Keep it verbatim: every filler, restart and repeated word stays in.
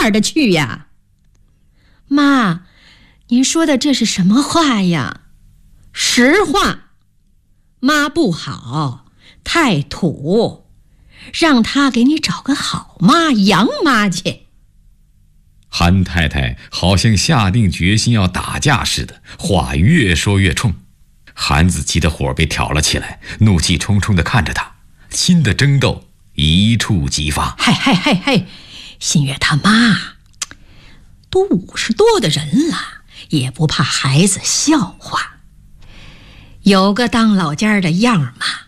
儿的去呀？ 妈，您说的这是什么话呀？ 实话，妈不好，太土，让他给你找个好妈，洋妈去。 韩太太好像下定决心要打架似的，话越说越冲。韩子琪的火被挑了起来，怒气冲冲地看着他，新的争斗一触即发。 嗨嗨嗨嗨，新月他妈都五十多的人了，也不怕孩子笑话，有个当老家的样嘛。